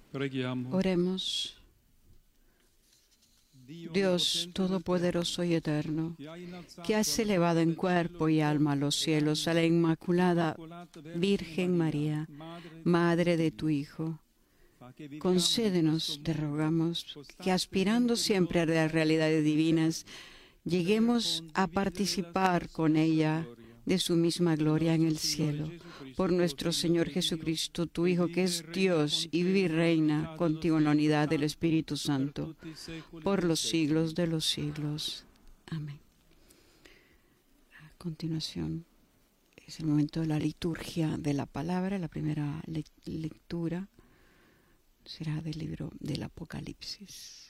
Oremos. Dios Todopoderoso y Eterno, que has elevado en cuerpo y alma a los cielos a la Inmaculada Virgen María, Madre de tu Hijo, concédenos, te rogamos, que aspirando siempre a las realidades divinas, lleguemos a participar con ella de su misma gloria en el cielo. Por nuestro Señor Jesucristo, tu Hijo, que es Dios y vive y reina contigo en la unidad del Espíritu Santo, por los siglos de los siglos. Amén. A continuación es el momento de la liturgia de la palabra. La primera lectura será del libro del Apocalipsis.